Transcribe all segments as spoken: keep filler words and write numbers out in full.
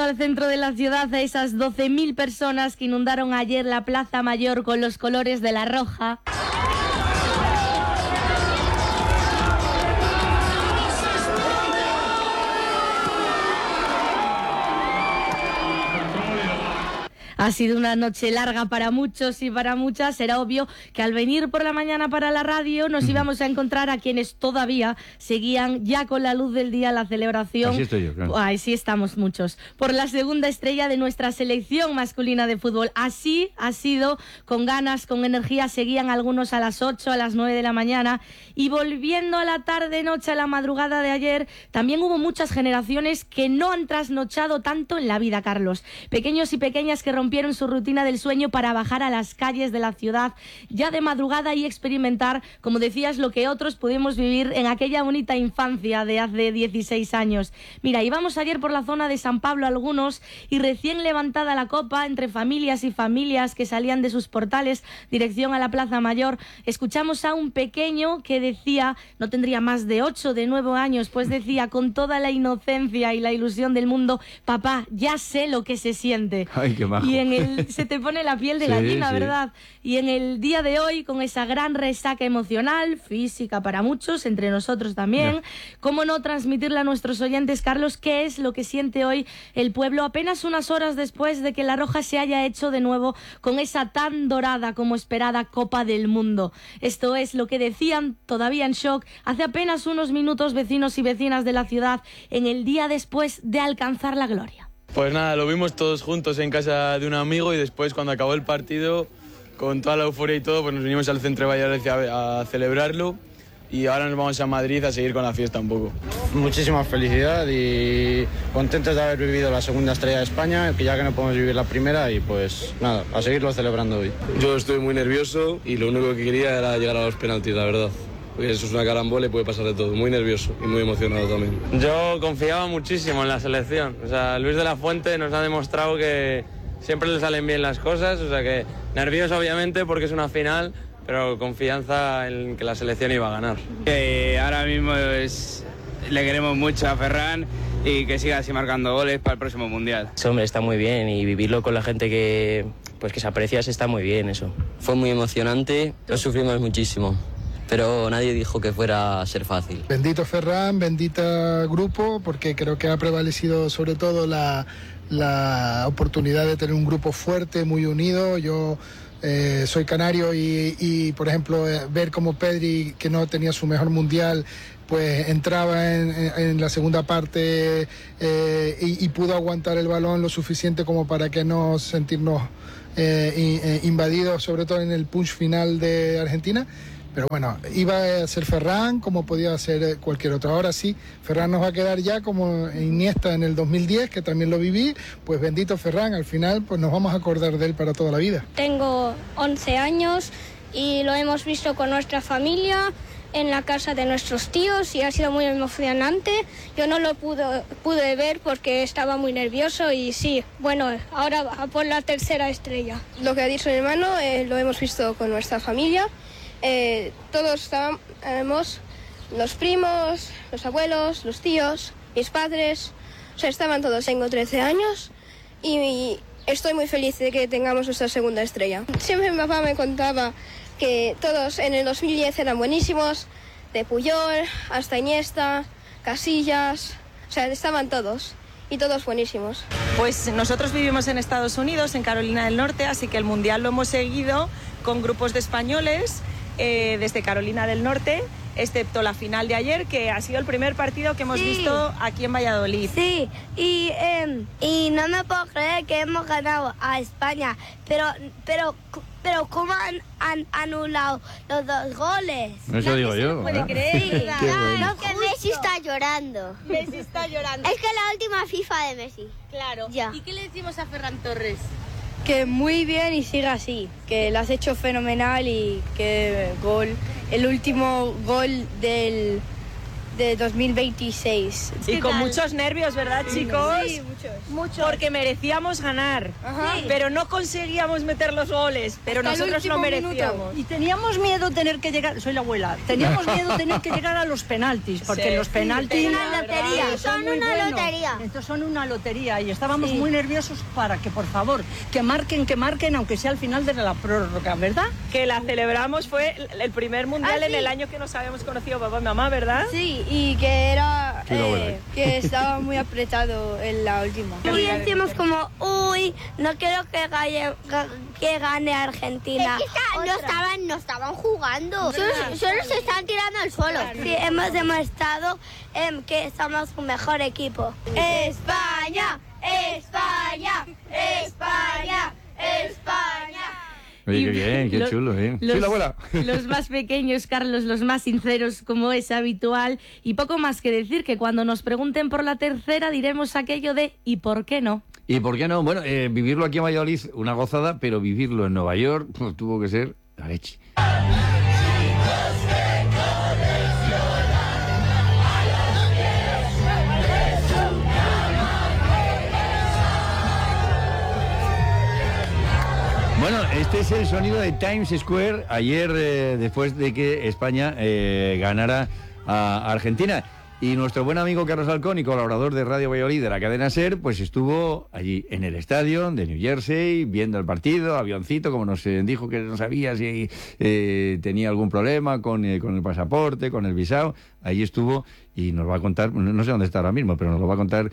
al centro de la ciudad a esas doce mil personas que inundaron ayer la Plaza Mayor con los colores de la roja. Ha sido una noche larga para muchos y para muchas. Era obvio que al venir por la mañana para la radio nos íbamos a encontrar a quienes todavía seguían ya con la luz del día la celebración. Así estoy yo, claro. Ay, sí estamos muchos. Por la segunda estrella de nuestra selección masculina de fútbol. Así ha sido, con ganas, con energía. Seguían algunos a las ocho, a las nueve de la mañana. Y volviendo a la tarde-noche, a la madrugada de ayer, también hubo muchas generaciones que no han trasnochado tanto en la vida, Carlos. Pequeños y pequeñas que rompieron rompieron su rutina del sueño para bajar a las calles de la ciudad ya de madrugada y experimentar, como decías, lo que otros pudimos vivir en aquella bonita infancia de hace dieciséis años. Mira, íbamos ayer por la zona de San Pablo algunos y recién levantada la copa entre familias y familias que salían de sus portales dirección a la Plaza Mayor, escuchamos a un pequeño que decía, no tendría más de ocho, de nueve años, pues decía con toda la inocencia y la ilusión del mundo: papá, ya sé lo que se siente. Ay, qué majo. Y en el, se te pone la piel de Sí, gallina, sí. ¿verdad? Y en el día de hoy, con esa gran resaca emocional, física para muchos, entre nosotros también, Ya. ¿cómo no transmitirle a nuestros oyentes, Carlos, qué es lo que siente hoy el pueblo apenas unas horas después de que la Roja se haya hecho de nuevo con esa tan dorada como esperada Copa del Mundo? Esto es lo que decían, todavía en shock, hace apenas unos minutos vecinos y vecinas de la ciudad en el día después de alcanzar la gloria. Pues nada, lo vimos todos juntos en casa de un amigo y después, cuando acabó el partido, con toda la euforia y todo, pues nos vinimos al centro de Valladolid a, a celebrarlo y ahora nos vamos a Madrid a seguir con la fiesta un poco. Muchísima felicidad y contentos de haber vivido la segunda estrella de España, que ya que no podemos vivir la primera, y pues nada, a seguirlo celebrando hoy. Yo estoy muy nervioso y lo único que quería era llegar a los penaltis, la verdad. Porque eso es una carambola y puede pasar de todo. Muy nervioso y muy emocionado también. Yo confiaba muchísimo en la selección. O sea, Luis de la Fuente nos ha demostrado que siempre le salen bien las cosas. O sea que nervioso obviamente porque es una final, pero confianza en que la selección iba a ganar. Eh, ahora mismo es, le queremos mucho a Ferran y que siga así marcando goles para el próximo Mundial. Sí, hombre, está muy bien y vivirlo con la gente que, pues, que se aprecia está muy bien eso. Fue muy emocionante, lo sufrimos muchísimo, pero nadie dijo que fuera a ser fácil. Bendito Ferran, bendita grupo, porque creo que ha prevalecido sobre todo la, la oportunidad de tener un grupo fuerte, muy unido. Yo eh, soy canario y, y, por ejemplo, eh, ver como Pedri, que no tenía su mejor mundial, pues entraba en, en, en la segunda parte eh, y, y pudo aguantar el balón lo suficiente como para que no sentirnos eh, eh, invadidos, sobre todo en el punch final de Argentina. Pero bueno, iba a ser Ferran como podía ser cualquier otro. Ahora sí, Ferran nos va a quedar ya como Iniesta en el dos mil diez, que también lo viví. Pues bendito Ferran, al final pues nos vamos a acordar de él para toda la vida. Tengo once años y lo hemos visto con nuestra familia en la casa de nuestros tíos y ha sido muy emocionante. Yo no lo pude, pude ver porque estaba muy nervioso y sí, bueno, ahora va por la tercera estrella. Lo que ha dicho mi hermano eh, lo hemos visto con nuestra familia. Eh, todos estábamos, los primos, los abuelos, los tíos, mis padres, o sea, estaban todos. Tengo trece años y estoy muy feliz de que tengamos nuestra segunda estrella. Siempre mi papá me contaba que todos en el dos mil diez eran buenísimos, de Puyol hasta Iniesta, Casillas, o sea, estaban todos. Y todos buenísimos. Pues nosotros vivimos en Estados Unidos, en Carolina del Norte, así que el Mundial lo hemos seguido con grupos de españoles eh, desde Carolina del Norte, excepto la final de ayer, que ha sido el primer partido que hemos sí. visto aquí en Valladolid. Sí, y, eh, y no me puedo creer que hemos ganado a España, pero, pero, pero ¿cómo han, han anulado los dos goles? Eso no, digo yo. No se puede creer. Sí, claro, que Messi está llorando. Messi está llorando. Es que la última FIFA de Messi. Claro. Ya. ¿Y qué le decimos a Ferran Torres? Que muy bien y siga así, que lo has hecho fenomenal y que gol, el último gol del, de dos mil veintiséis. Y con muchos nervios, ¿verdad, chicos? Sí, muchos. Mucho. Porque merecíamos ganar, Ajá. pero no conseguíamos meter los goles, pero Hasta el nosotros lo último merecíamos. minuto. Y teníamos miedo tener que llegar, soy la abuela, teníamos miedo tener que llegar a los penaltis, porque Sí. los penaltis Es una lotería, son son muy una buenos. lotería. Estos son una lotería y estábamos Sí. muy nerviosos para que, por favor, que marquen, que marquen, aunque sea al final de la prórroga, ¿verdad? Que la celebramos, fue el primer mundial Ah, en sí. el año que nos habíamos conocido papá y mamá, ¿verdad? Sí, y que era Sí, la abuela. eh, que estaba muy apretado en la última. Y decimos como, uy, no quiero que gane, que gane Argentina. No estaban, no estaban jugando. Solo, solo se están tirando al suelo. Sí, hemos demostrado em, que somos un mejor equipo. España, España, España, España. Oye, Y qué bien, qué lo- chulo, ¿eh? Los, Sí, la abuela. los más pequeños, Carlos, los más sinceros, como es habitual. Y poco más que decir, que cuando nos pregunten por la tercera diremos aquello de ¿y por qué no? ¿Y por qué no? Bueno, eh, vivirlo aquí en Valladolid, una gozada, pero vivirlo en Nueva York pues, tuvo que ser la leche. Bueno, este es el sonido de Times Square ayer eh, después de que España eh, ganara a Argentina. Y nuestro buen amigo Carlos Alcón y colaborador de Radio Valladolid de la cadena SER, pues estuvo allí en el estadio de New Jersey viendo el partido, avioncito, como nos eh, dijo que no sabía si eh, tenía algún problema con, eh, con el pasaporte, con el visado. Allí estuvo y nos va a contar, no sé dónde está ahora mismo, pero nos lo va a contar,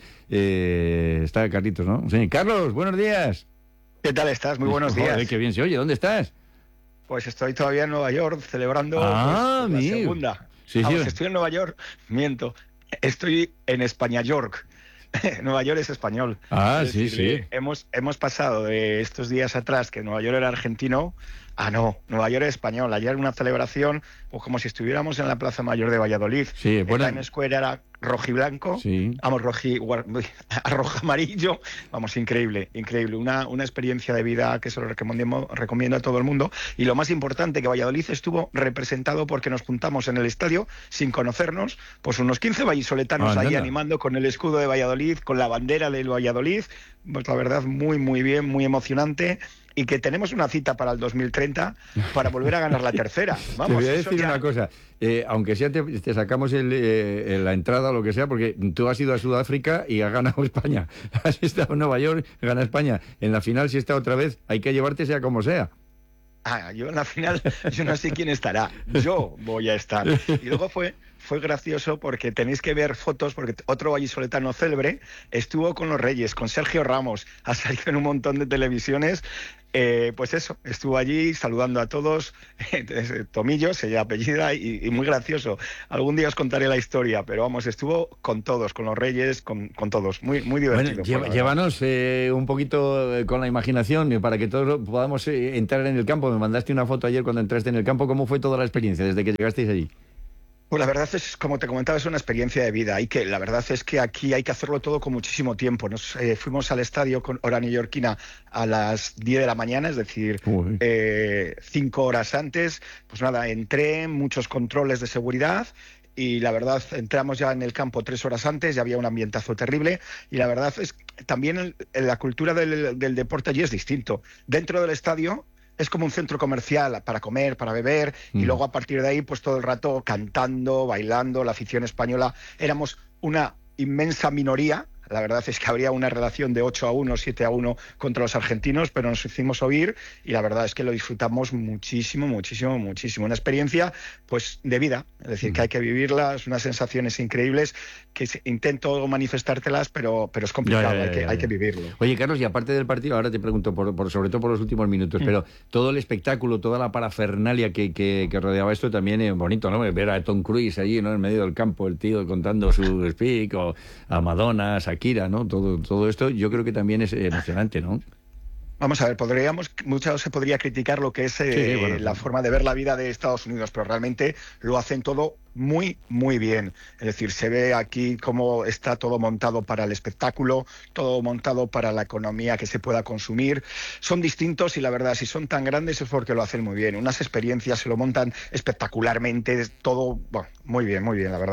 eh, está Carlitos, ¿no? Sí. Carlos, buenos días. ¿Qué tal estás? Muy buenos días. Joder, qué bien se oye. ¿Dónde estás? Pues estoy todavía en Nueva York celebrando Ah, pues, la amigo. segunda. Sí, Vamos, sí. estoy en Nueva York, miento. Estoy en España York. Nueva York es español. Ah, Es sí, decir, sí. eh, Hemos, hemos pasado de estos días atrás que Nueva York era argentino a no, Nueva York es español. Ayer una celebración, pues como si estuviéramos en la Plaza Mayor de Valladolid. Sí, El bueno. Times Square era rojiblanco, Sí. vamos, roji, guar- rojo amarillo, vamos, increíble, increíble. Una, una experiencia de vida que se lo recomiendo, recomiendo a todo el mundo. Y lo más importante, que Valladolid estuvo representado porque nos juntamos en el estadio sin conocernos, pues unos quince vallisoletanos Ah, ahí anda. animando con el escudo de Valladolid, con la bandera del Valladolid. Pues la verdad, muy, muy bien, muy emocionante. Y que tenemos una cita para el dos mil treinta para volver a ganar la tercera. Vamos, te voy a eso decir ya- una cosa, eh, aunque sea te, te sacamos el, eh, la entrada o lo que sea, porque tú has ido a Sudáfrica y has ganado España. Has estado en Nueva York, gana España. En la final, si está otra vez, hay que llevarte sea como sea. Ah, yo en la final, yo no sé quién estará. Yo voy a estar. Y luego fue, fue gracioso porque tenéis que ver fotos, porque otro vallisoletano célebre estuvo con los Reyes, con Sergio Ramos, ha salido en un montón de televisiones. Eh, pues eso, estuvo allí saludando a todos, Tomillo se llama apellida, y, y muy gracioso. Algún día os contaré la historia, pero vamos, estuvo con todos, con los Reyes, con, con todos. Muy, muy divertido. Bueno, fue, lleva- la verdad. llévanos eh, un poquito eh, con la imaginación eh, para que todos podamos eh, entrar en el campo. Me mandaste una foto ayer cuando entraste en el campo. ¿Cómo fue toda la experiencia desde que llegasteis allí? Pues la verdad es, como te comentaba, es una experiencia de vida. Hay que, la verdad es que aquí hay que hacerlo todo con muchísimo tiempo. Nos eh, fuimos al estadio con hora neoyorquina a las diez de la mañana, es decir, eh, cinco horas antes. Pues nada, entré, muchos controles de seguridad. Y la verdad, entramos ya en el campo tres horas antes, ya había un ambientazo terrible. Y la verdad es que también el- la cultura del, del deporte allí es distinto. Dentro del estadio es como un centro comercial para comer, para beber, y Mm. luego a partir de ahí, pues todo el rato cantando, bailando. La afición española, éramos una inmensa minoría. La verdad es que habría una relación de ocho a uno, siete a uno contra los argentinos, pero nos hicimos oír y la verdad es que lo disfrutamos muchísimo, muchísimo, muchísimo. Una experiencia, pues, de vida. Es decir, que hay que vivirlas, unas sensaciones increíbles que se- intento manifestártelas, pero, pero es complicado, Ya, ya, ya, hay, que, ya, hay ya. que vivirlo. Oye, Carlos, y aparte del partido, ahora te pregunto, por, por- sobre todo por los últimos minutos, Mm. pero todo el espectáculo, toda la parafernalia que, que, que rodeaba esto también es bonito, ¿no? Ver a Tom Cruise allí, ¿no? En medio del campo, el tío contando su speak, o a Madonna, a Shakira, ¿no? Todo, todo esto yo creo que también es emocionante, ¿no? Vamos a ver, podríamos, mucho se podría criticar lo que es eh, Sí, sí, bueno, la sí. forma de ver la vida de Estados Unidos, pero realmente lo hacen todo muy, muy bien. Es decir, se ve aquí cómo está todo montado para el espectáculo, todo montado para la economía que se pueda consumir. Son distintos y la verdad, si son tan grandes es porque lo hacen muy bien. Unas experiencias se lo montan espectacularmente, es todo, bueno, muy bien, muy bien, la verdad.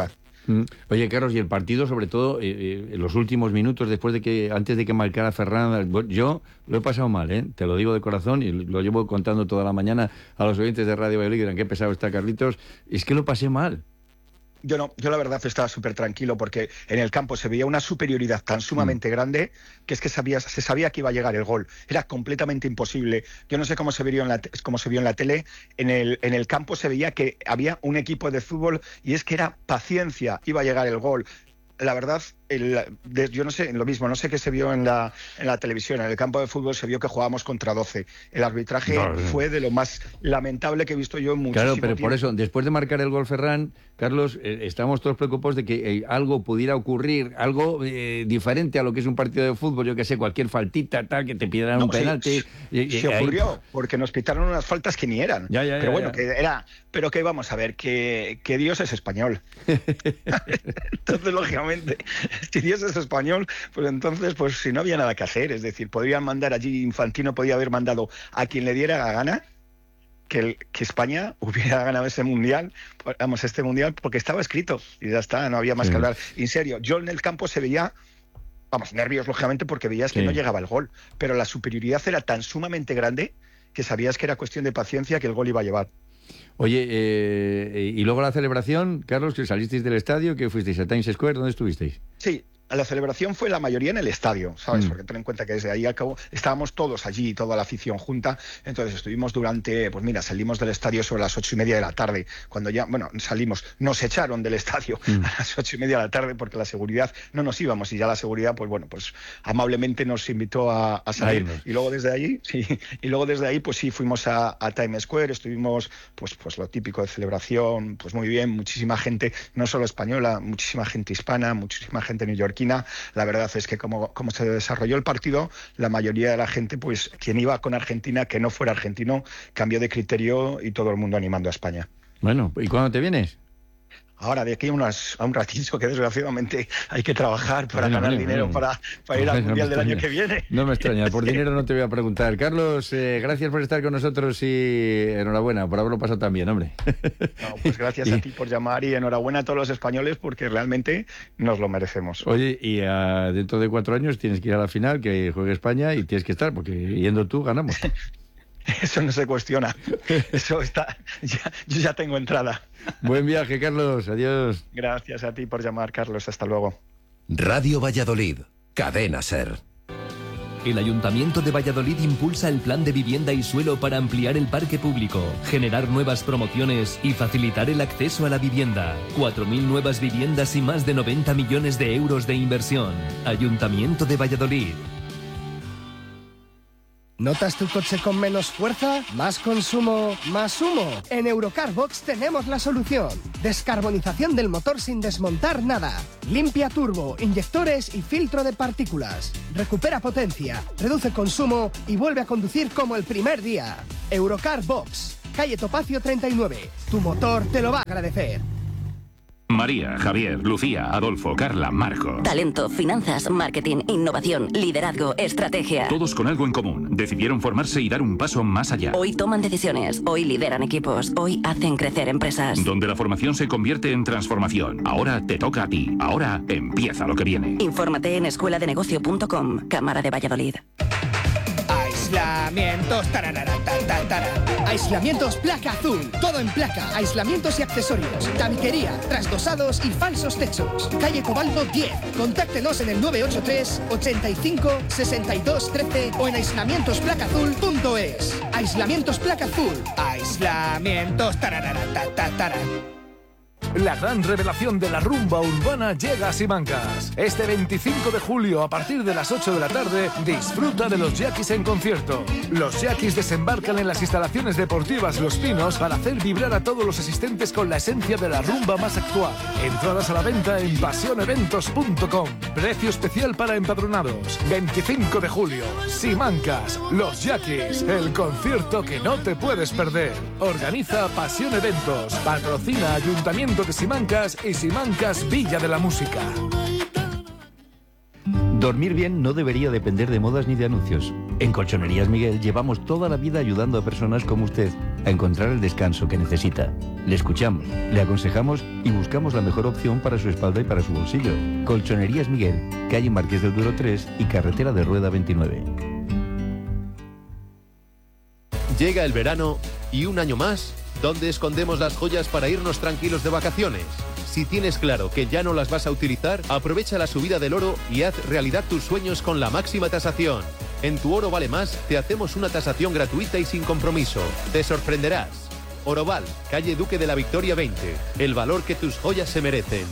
Mm. Oye, Carlos, y el partido, sobre todo, eh, eh, en los últimos minutos, después de que, antes de que marcara Ferran, yo lo he pasado mal, ¿eh? Te lo digo de corazón y lo llevo contando toda la mañana a los oyentes de Radio Valladolid, en qué pesado está Carlitos, es que lo pasé mal. Yo no, yo la verdad estaba súper tranquilo porque en el campo se veía una superioridad tan sumamente mm. grande que es que sabía, se sabía que iba a llegar el gol. Era completamente imposible. Yo no sé cómo se vio en la, cómo se vio en la tele. En el, en el campo se veía que había un equipo de fútbol y es que era paciencia, iba a llegar el gol. La verdad, el, de, yo no sé, lo mismo, no sé qué se vio en la, en la televisión. En el campo de fútbol se vio que jugábamos contra doce. El arbitraje no, no. fue de lo más lamentable que he visto yo en muchísimo tiempo. Claro, pero tiempo. por eso, después de marcar el gol Ferran, Carlos, eh, estamos todos preocupados de que eh, algo pudiera ocurrir, algo eh, diferente a lo que es un partido de fútbol, yo que sé, cualquier faltita, tal, que te pidieran no, un sí, penalti. Sí, sí eh, ocurrió, ahí... porque nos pitaron unas faltas que ni eran. Ya, ya, pero ya, bueno, ya. que era... Pero que vamos a ver, que, que Dios es español. Entonces, lógicamente, si Dios es español, pues entonces, pues si no había nada que hacer, es decir, podrían mandar allí, Infantino podía haber mandado a quien le diera la gana, que, el, que España hubiera ganado ese mundial, vamos, este mundial, porque estaba escrito, y ya está, no había más sí. que hablar. En serio, yo en el campo se veía... Vamos, nervios, lógicamente, porque veías que sí. no llegaba el gol, pero la superioridad era tan sumamente grande que sabías que era cuestión de paciencia que el gol iba a llevar. Oye, eh, y luego la celebración, Carlos, que salisteis del estadio, que fuisteis a Times Square, ¿dónde estuvisteis? Sí, la celebración fue la mayoría en el estadio, ¿sabes? Mm. Porque ten en cuenta que desde ahí al cabo estábamos todos allí, toda la afición junta, entonces estuvimos durante, pues mira, salimos del estadio sobre las ocho y media de la tarde, cuando ya, bueno, salimos, nos echaron del estadio mm. a las ocho y media de la tarde porque la seguridad, no nos íbamos y ya la seguridad, pues bueno, pues amablemente nos invitó a, a salir Ay, y luego desde ahí, sí, y luego desde ahí, pues sí, fuimos a, a Times Square, estuvimos, pues, pues lo típico de celebración, pues muy bien, muchísima gente, no solo española, muchísima gente hispana, muchísima gente neoyorquina. La verdad es que como, como se desarrolló el partido, la mayoría de la gente, pues quien iba con Argentina, que no fuera argentino, cambió de criterio y todo el mundo animando a España. Bueno, ¿y cuándo te vienes? Ahora, de aquí a, unas, a un ratito, que desgraciadamente hay que trabajar para bueno, ganar bueno, dinero bueno. Para, para ir al no Mundial del año que viene. No me extraña, por dinero no te voy a preguntar. Carlos, eh, gracias por estar con nosotros y enhorabuena por haberlo pasado tan bien, hombre. No, pues gracias y... a ti por llamar y enhorabuena a todos los españoles porque realmente nos lo merecemos. Oye, y uh, dentro de cuatro años tienes que ir a la final, que juegue España y tienes que estar, porque yendo tú ganamos. Eso no se cuestiona. Eso está. Ya, yo ya tengo entrada. Buen viaje, Carlos. Adiós. Gracias a ti por llamar, Carlos. Hasta luego. Radio Valladolid. Cadena SER. El Ayuntamiento de Valladolid impulsa el plan de vivienda y suelo para ampliar el parque público, generar nuevas promociones y facilitar el acceso a la vivienda. cuatro mil nuevas viviendas y más de noventa millones de euros de inversión. Ayuntamiento de Valladolid. ¿Notas tu coche con menos fuerza? ¿Más consumo? ¿Más humo? En Eurocarbox tenemos la solución. Descarbonización del motor sin desmontar nada. Limpia turbo, inyectores y filtro de partículas. Recupera potencia, reduce consumo y vuelve a conducir como el primer día. Eurocarbox, calle Topacio treinta y nueve. Tu motor te lo va a agradecer. María, Javier, Lucía, Adolfo, Carla, Marco. Talento, finanzas, marketing, innovación, liderazgo, estrategia. Todos con algo en común. Decidieron formarse y dar un paso más allá. Hoy toman decisiones, hoy lideran equipos, hoy hacen crecer empresas. Donde la formación se convierte en transformación. Ahora te toca a ti. Ahora empieza lo que viene. Infórmate en escuela de negocio punto com, Cámara de Valladolid. Aislamientos, tararara, tarara, tarara. Aislamientos Placa Azul. Todo en placa, aislamientos y accesorios. Tabiquería, trasdosados y falsos techos. Calle Cobalto diez. Contáctenos en el nueve ocho tres, ochenta y cinco, sesenta y dos, trece o en aislamientos placa azul punto es. Aislamientos Placa Azul. Aislamientos, tararara, tarara, tarara. La gran revelación de la rumba urbana llega a Simancas. Este veinticinco de julio, a partir de las ocho de la tarde, disfruta de los Yaquis en concierto. Los Yaquis desembarcan en las instalaciones deportivas Los Pinos para hacer vibrar a todos los asistentes con la esencia de la rumba más actual. Entradas a la venta en pasión eventos punto com. Precio especial para empadronados. veinticinco de julio, Simancas, Los Yaquis, el concierto que no te puedes perder. Organiza Pasión Eventos. Patrocina Ayuntamiento de Simancas y Simancas Villa de la Música. Dormir bien no debería depender de modas ni de anuncios. En Colchonerías Miguel llevamos toda la vida ayudando a personas como usted. a encontrar el descanso que necesita. Le escuchamos, le aconsejamos y buscamos la mejor opción para su espalda y para su bolsillo. Colchonerías Miguel, calle Marqués del Duero tres y carretera de Rueda veintinueve. Llega el verano y un año más, ¿dónde escondemos las joyas para irnos tranquilos de vacaciones? Si tienes claro que ya no las vas a utilizar, aprovecha la subida del oro y haz realidad tus sueños con la máxima tasación. En Tu Oro Vale Más te hacemos una tasación gratuita y sin compromiso. Te sorprenderás. Oroval, calle Duque de la Victoria veinte. El valor que tus joyas se merecen.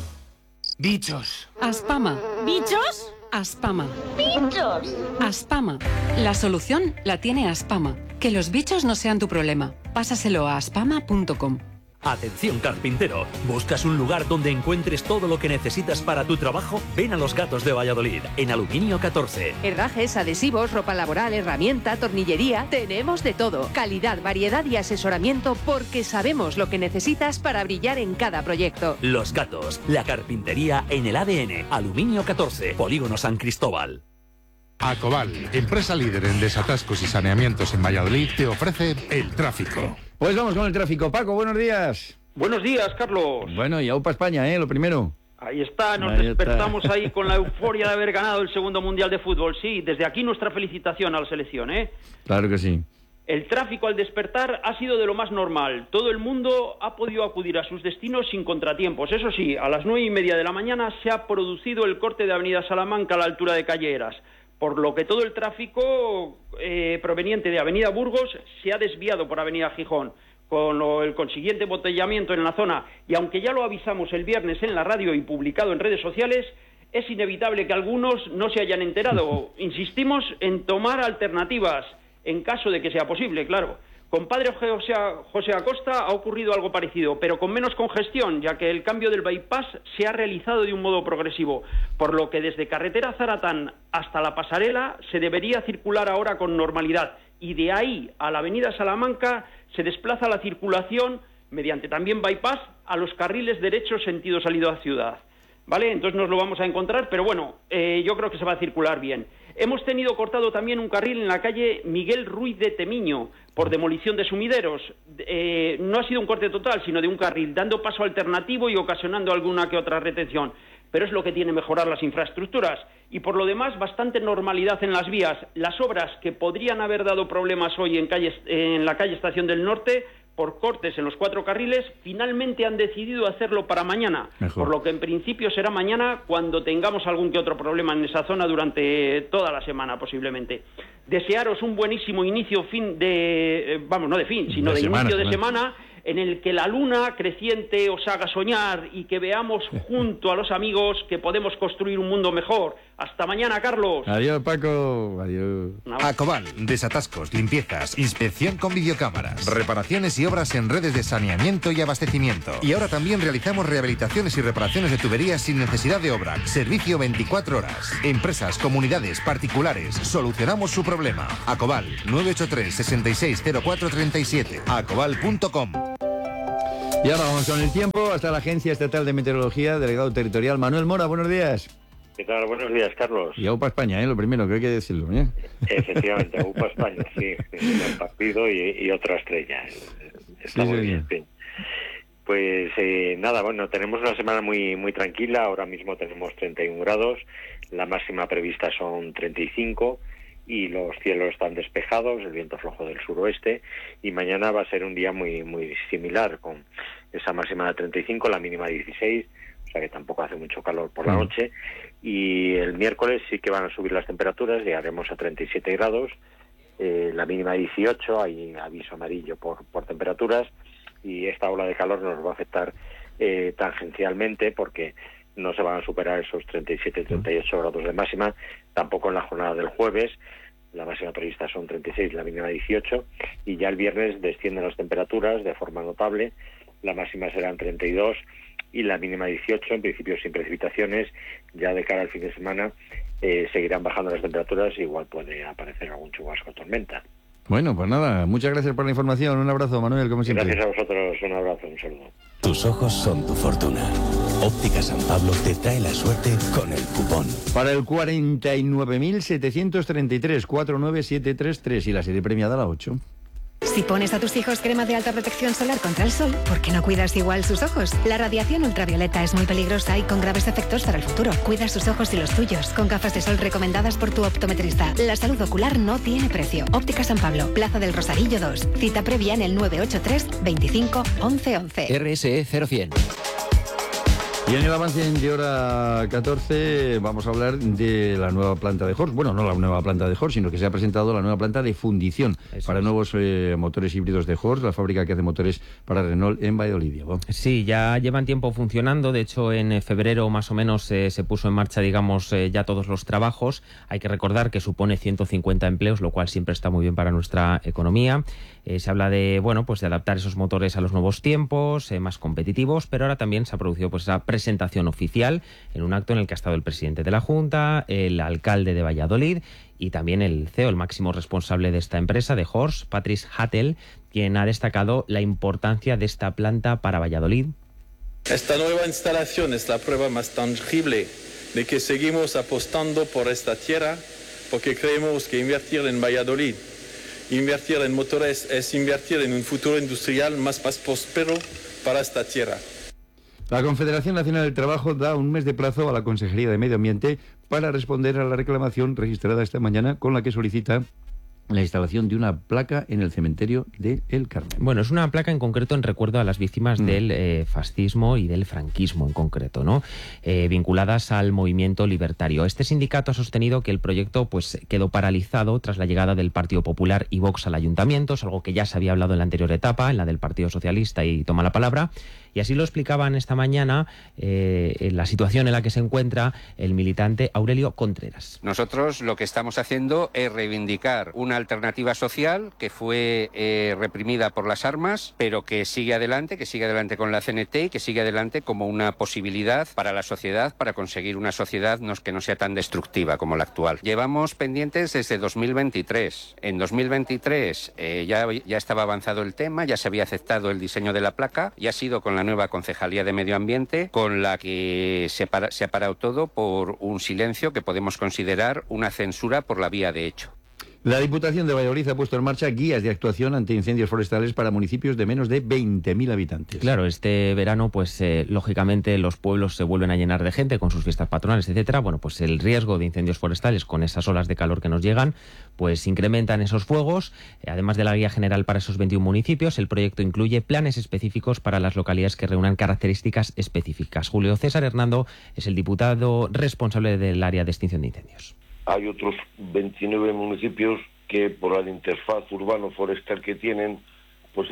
Bichos. Aspama. ¿Bichos? Aspama. ¡Bichos! Aspama. La solución la tiene Aspama. Que los bichos no sean tu problema. Pásaselo a aspama punto com. Atención carpintero, ¿buscas un lugar donde encuentres todo lo que necesitas para tu trabajo? Ven a Los Gatos de Valladolid, en Aluminio catorce. Herrajes, adhesivos, ropa laboral, herramienta, tornillería, tenemos de todo. Calidad, variedad y asesoramiento porque sabemos lo que necesitas para brillar en cada proyecto. Los Gatos, la carpintería en el A D N. Aluminio catorce, Polígono San Cristóbal. Acobal, empresa líder en desatascos y saneamientos en Valladolid, te ofrece el tráfico. Pues vamos con el tráfico. Paco, buenos días. Buenos días, Carlos. Bueno, y aupa España, ¿eh? Lo primero. Ahí está, nos Ahí despertamos está. ahí con la euforia de haber ganado el segundo Mundial de Fútbol. Sí, desde aquí nuestra felicitación a la selección, ¿eh? Claro que sí. El tráfico al despertar ha sido de lo más normal. Todo el mundo ha podido acudir a sus destinos sin contratiempos. Eso sí, a las nueve y media de la mañana se ha producido el corte de Avenida Salamanca a la altura de Calle Eras, por lo que todo el tráfico eh, proveniente de Avenida Burgos se ha desviado por Avenida Gijón, con lo, el consiguiente embotellamiento en la zona. Y aunque ya lo avisamos el viernes en la radio y publicado en redes sociales, es inevitable que algunos no se hayan enterado. Insistimos en tomar alternativas, en caso de que sea posible, claro. Con Padre José, José Acosta ha ocurrido algo parecido, pero con menos congestión, ya que el cambio del bypass se ha realizado de un modo progresivo, por lo que desde carretera Zaratán hasta la pasarela se debería circular ahora con normalidad, y de ahí a la avenida Salamanca se desplaza la circulación mediante también bypass a los carriles derechos sentido salida a ciudad. ¿Vale? Entonces nos lo vamos a encontrar, pero bueno, eh, yo creo que se va a circular bien. Hemos tenido cortado también un carril en la calle Miguel Ruiz de Temiño por demolición de sumideros. Eh, no ha sido un corte total, sino de un carril, dando paso alternativo y ocasionando alguna que otra retención. Pero es lo que tiene mejorar las infraestructuras. Y por lo demás, bastante normalidad en las vías. Las obras que podrían haber dado problemas hoy en, calle, en la calle Estación del Norte, por cortes en los cuatro carriles, finalmente han decidido hacerlo para mañana. Mejor. Por lo que en principio será mañana cuando tengamos algún que otro problema en esa zona durante toda la semana posiblemente. Desearos un buenísimo inicio fin de, eh, vamos, no de fin, sino de, de semana, inicio de semana. semana en el que la luna creciente os haga soñar y que veamos junto a los amigos que podemos construir un mundo mejor. Hasta mañana, Carlos. Adiós, Paco. Adiós. Acobal, desatascos, limpiezas, inspección con videocámaras, reparaciones y obras en redes de saneamiento y abastecimiento. Y ahora también realizamos rehabilitaciones y reparaciones de tuberías sin necesidad de obra. Servicio veinticuatro horas. Empresas, comunidades, particulares. Solucionamos su problema. Acobal, nueve ocho tres, seis seis cero cuatro tres siete. acobal punto com. Y ahora vamos con el tiempo hasta la Agencia Estatal de Meteorología, delegado territorial Manuel Mora. Buenos días. ¿Qué tal? Buenos días, Carlos. Y AUPA España, ¿eh? Lo primero que hay que decirlo, ¿eh? Efectivamente, AUPA España, sí. El partido y, y otra estrella. Está sí, muy sí, bien. Sí. Pues eh, nada, bueno, tenemos una semana muy muy tranquila. Ahora mismo tenemos treinta y un grados. La máxima prevista son treinta y cinco. Y los cielos están despejados, el viento flojo del suroeste, y mañana va a ser un día muy muy similar, con esa máxima de treinta y cinco, la mínima de dieciséis, o sea que tampoco hace mucho calor por la noche, y el miércoles sí que van a subir las temperaturas, llegaremos a treinta y siete grados, eh, la mínima de dieciocho, hay aviso amarillo por, por temperaturas, y esta ola de calor nos va a afectar eh, tangencialmente, porque no se van a superar esos treinta y siete, treinta y ocho grados de máxima, tampoco en la jornada del jueves. La máxima prevista son treinta y seis, la mínima dieciocho, y ya el viernes descienden las temperaturas de forma notable. La máxima serán treinta y dos y la mínima dieciocho, en principio sin precipitaciones. Ya de cara al fin de semana eh, seguirán bajando las temperaturas, igual puede aparecer algún chubasco o tormenta. Bueno, pues nada, muchas gracias por la información. Un abrazo, Manuel, como siempre. Gracias a vosotros, un abrazo, un saludo. Tus ojos son tu fortuna. Óptica San Pablo te trae la suerte con el cupón. Para el cuarenta y nueve mil setecientos treinta y tres, cuatro nueve siete tres tres y la serie premiada la ocho. Si pones a tus hijos crema de alta protección solar contra el sol, ¿por qué no cuidas igual sus ojos? La radiación ultravioleta es muy peligrosa y con graves efectos para el futuro. Cuida sus ojos y los tuyos con gafas de sol recomendadas por tu optometrista. La salud ocular no tiene precio. Óptica San Pablo, Plaza del Rosarillo dos. Cita previa en el nueve ocho tres veinticinco once once. R S E cero cien. Y en el avance de hora catorce vamos a hablar de la nueva planta de Horse. Bueno, no la nueva planta de Horse, sino que se ha presentado la nueva planta de fundición Eso para es. nuevos eh, motores híbridos de Horse, la fábrica que hace motores para Renault en Valladolid. Diego. Sí, ya llevan tiempo funcionando. De hecho, en febrero más o menos eh, se puso en marcha, digamos, eh, ya todos los trabajos. Hay que recordar que supone ciento cincuenta empleos, lo cual siempre está muy bien para nuestra economía. Eh, se habla de, bueno, pues de adaptar esos motores a los nuevos tiempos, eh, más competitivos, pero ahora también se ha producido pues esa presentación oficial en un acto en el que ha estado el presidente de la Junta, el alcalde de Valladolid y también el C E O, el máximo responsable de esta empresa, de Horse, Patrice Hattel, quien ha destacado la importancia de esta planta para Valladolid. Esta nueva instalación es la prueba más tangible de que seguimos apostando por esta tierra, porque creemos que invertir en Valladolid, invertir en motores es invertir en un futuro industrial más, más próspero para esta tierra. La Confederación Nacional del Trabajo da un mes de plazo a la Consejería de Medio Ambiente para responder a la reclamación registrada esta mañana con la que solicita la instalación de una placa en el cementerio de El Carmen. Bueno, es una placa en concreto en recuerdo a las víctimas mm. del eh, fascismo y del franquismo en concreto, ¿no? Eh, vinculadas al movimiento libertario. Este sindicato ha sostenido que el proyecto pues quedó paralizado tras la llegada del Partido Popular y Vox al ayuntamiento, es algo que ya se había hablado en la anterior etapa, en la del Partido Socialista y Toma la Palabra. Y así lo explicaban esta mañana eh, en la situación en la que se encuentra el militante Aurelio Contreras. Nosotros lo que estamos haciendo es reivindicar una alternativa social que fue eh, reprimida por las armas, pero que sigue adelante, que sigue adelante con la C N T y que sigue adelante como una posibilidad para la sociedad, para conseguir una sociedad no, que no sea tan destructiva como la actual. Llevamos pendientes desde dos mil veintitrés. En dos mil veintitrés eh, ya, ya estaba avanzado el tema, ya se había aceptado el diseño de la placa y ha sido con la nueva Concejalía de Medio Ambiente con la que se, para, se ha parado todo por un silencio que podemos considerar una censura por la vía de hecho. La Diputación de Valladolid ha puesto en marcha guías de actuación ante incendios forestales para municipios de menos de veinte mil habitantes. Claro, este verano, pues eh, lógicamente los pueblos se vuelven a llenar de gente con sus fiestas patronales, etcétera. Bueno, pues el riesgo de incendios forestales con esas olas de calor que nos llegan, pues incrementan esos fuegos. Además de la guía general para esos veintiún municipios, el proyecto incluye planes específicos para las localidades que reúnan características específicas. Julio César Hernando es el diputado responsable del área de extinción de incendios. Hay otros veintinueve municipios que por la interfaz urbano-forestal que tienen, pues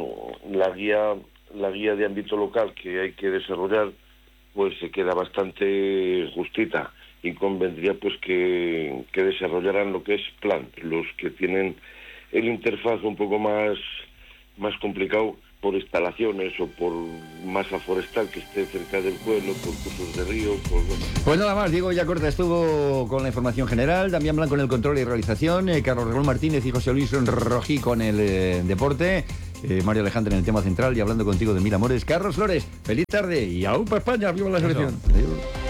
la guía la guía de ámbito local que hay que desarrollar, pues se queda bastante justita y convendría pues que, que desarrollaran lo que es plan. Los que tienen el interfaz un poco más, más complicado por instalaciones o por masa forestal que esté cerca del pueblo, por cursos de río, por... Pues nada más, Diego Yacorta estuvo con la información general, Damián Blanco en el control y realización, eh, Carlos Raúl Martínez y José Luis Rojí con el eh, deporte, eh, Mario Alejandro en el tema central y hablando contigo de mil amores. Carlos Flores, feliz tarde y ¡aupa España! ¡Viva la selección! Adiós.